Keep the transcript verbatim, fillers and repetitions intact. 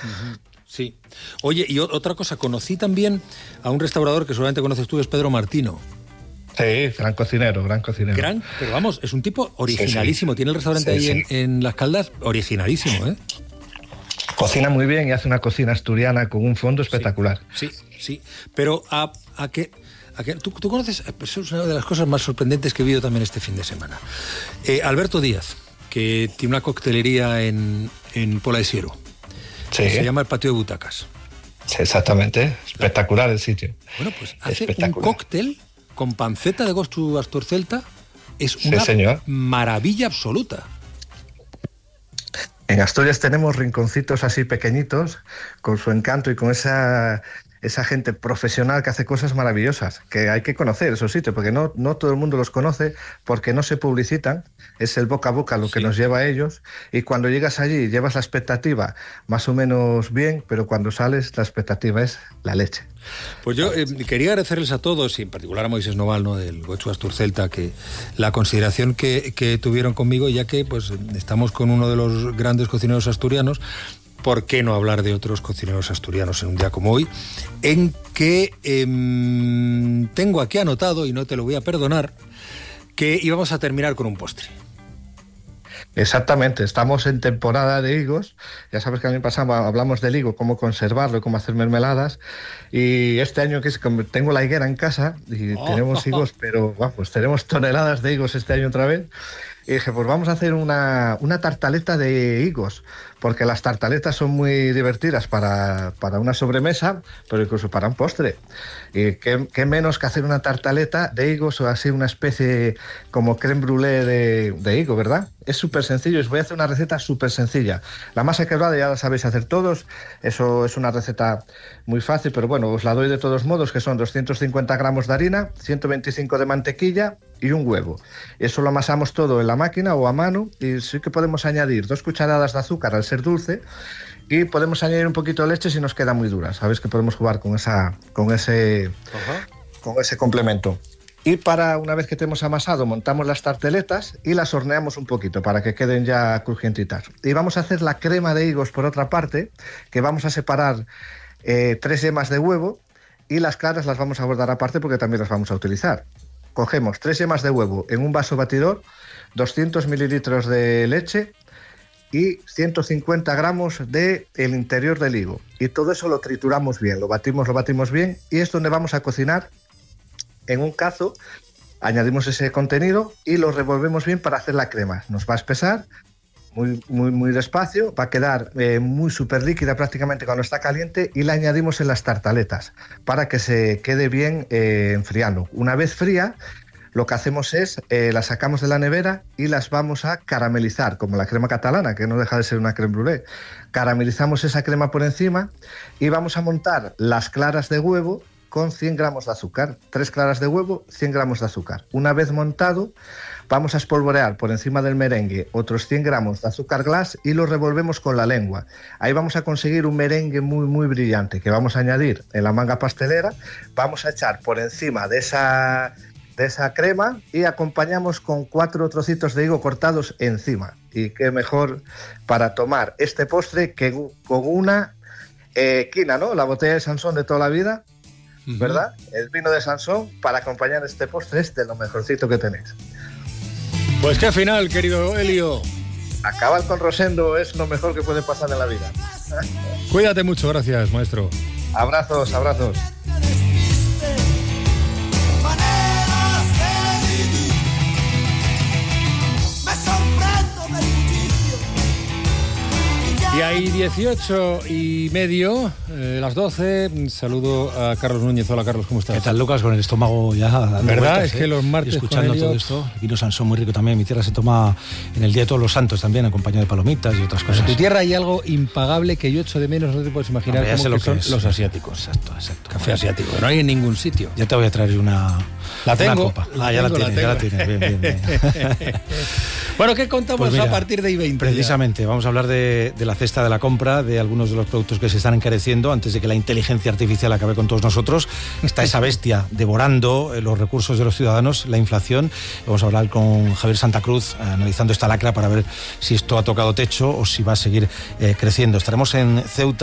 Uh-huh. Sí. Oye, y otra cosa, conocí también a un restaurador que seguramente conoces tú, es Pedro Martino. Sí, gran cocinero, gran cocinero. Gran, pero vamos, es un tipo originalísimo. Sí, sí. Tiene el restaurante sí, ahí sí. En, en Las Caldas, originalísimo, ¿eh? Cocina muy bien y hace una cocina asturiana con un fondo espectacular. Sí, sí, sí. Pero a, a qué... ¿A qué? ¿Tú, tú conoces? Eso es una de las cosas más sorprendentes que he visto también este fin de semana. Eh, Alberto Díaz, que tiene una coctelería en, en Pola de Siero. Sí. Se llama el Patio de Butacas. Sí, exactamente. Espectacular el sitio. Bueno, pues hace un cóctel con panceta de gochu asturcelta. Es una sí, señor. maravilla absoluta. En Asturias tenemos rinconcitos así pequeñitos, con su encanto y con esa... esa gente profesional que hace cosas maravillosas, que hay que conocer esos sitios, porque no, no todo el mundo los conoce, porque no se publicitan, es el boca a boca lo que sí. nos lleva a ellos, y cuando llegas allí llevas la expectativa más o menos bien, pero cuando sales la expectativa es la leche. Pues yo eh, quería agradecerles a todos, y en particular a Moisés Noval, ¿no?, del gochu asturcelta, que la consideración que, que tuvieron conmigo, ya que pues estamos con uno de los grandes cocineros asturianos. ¿Por qué no hablar de otros cocineros asturianos en un día como hoy? En que eh, tengo aquí anotado, y no te lo voy a perdonar, que íbamos a terminar con un postre. Exactamente, estamos en temporada de higos. Ya sabes que a mí pasaba, hablamos del higo, cómo conservarlo, cómo hacer mermeladas. Y este año que es, tengo la higuera en casa y oh, tenemos higos, oh, oh. pero vamos, tenemos toneladas de higos este año otra vez. Y dije, pues vamos a hacer una, una tartaleta de higos, porque las tartaletas son muy divertidas para, para una sobremesa, pero incluso para un postre. Y qué, qué menos que hacer una tartaleta de higos o así una especie como crème brûlée de, de higo, ¿verdad? Es súper sencillo, os voy a hacer una receta súper sencilla. La masa quebrada ya la sabéis hacer todos, eso es una receta muy fácil, pero bueno, os la doy de todos modos, que son doscientos cincuenta gramos de harina, ciento veinticinco de mantequilla y un huevo. Eso lo amasamos todo en la máquina o a mano, y sí que podemos añadir dos cucharadas de azúcar al ser dulce, y podemos añadir un poquito de leche si nos queda muy dura. Sabéis que podemos jugar con esa, con ese, uh-huh. con ese complemento. Y para una vez que tenemos amasado, montamos las tarteletas y las horneamos un poquito para que queden ya crujientitas. Y vamos a hacer la crema de higos por otra parte, que vamos a separar eh, tres yemas de huevo, y las claras las vamos a guardar aparte porque también las vamos a utilizar. Cogemos tres yemas de huevo en un vaso batidor, doscientos mililitros de leche y ciento cincuenta gramos del interior del higo. Y todo eso lo trituramos bien, lo batimos, lo batimos bien, y es donde vamos a cocinar en un cazo. Añadimos ese contenido y lo revolvemos bien para hacer la crema. Nos va a espesar muy, muy, muy despacio, va a quedar eh, muy súper líquida prácticamente cuando está caliente, y la añadimos en las tartaletas para que se quede bien eh, enfriando. Una vez fría, lo que hacemos es, eh, las sacamos de la nevera y las vamos a caramelizar, como la crema catalana, que no deja de ser una crème brûlée. Caramelizamos esa crema por encima y vamos a montar las claras de huevo con cien gramos de azúcar. Tres claras de huevo, cien gramos de azúcar. Una vez montado, vamos a espolvorear por encima del merengue otros cien gramos de azúcar glass y lo revolvemos con la lengua. Ahí vamos a conseguir un merengue muy, muy brillante que vamos a añadir en la manga pastelera. Vamos a echar por encima de esa, de esa crema y acompañamos con cuatro trocitos de higo cortados encima. Y qué mejor para tomar este postre que con una eh, quina, ¿no? La botella de Sansón de toda la vida, ¿verdad? El vino de Sansón para acompañar este postre es de lo mejorcito que tenéis. Pues qué final, querido Elio. Acabar con Rosendo es lo mejor que puede pasar en la vida. Cuídate mucho, gracias, maestro. Abrazos, abrazos. Y hay dieciocho y medio, eh, las doce. Saludo a Carlos Núñez. Hola, Carlos, ¿cómo estás? ¿Qué tal, Lucas? Con el estómago ya dando ¿verdad? vueltas, Es ¿eh? que los martes y escuchando todo esto. Vino Sansón muy rico también. Mi tierra se toma en el Día de Todos los Santos también, acompañado de palomitas y otras cosas. En tu tierra hay algo impagable que yo echo de menos, no te puedes imaginar, no, cómo lo que son que es. Los asiáticos. Exacto, exacto. Café bueno. asiático, que no hay en ningún sitio. Ya te voy a traer una, la tengo, una copa. La ah, ya tengo, la tienes, la ya la tienes. Bien, bien, bien. Bueno, ¿qué contamos pues mira, a partir de I veinte? Precisamente, ya? vamos a hablar de, de la cesta de la compra, de algunos de los productos que se están encareciendo antes de que la inteligencia artificial acabe con todos nosotros. Está esa bestia devorando los recursos de los ciudadanos, la inflación. Vamos a hablar con Javier Santa Cruz, analizando esta lacra para ver si esto ha tocado techo o si va a seguir eh, creciendo. Estaremos en Ceuta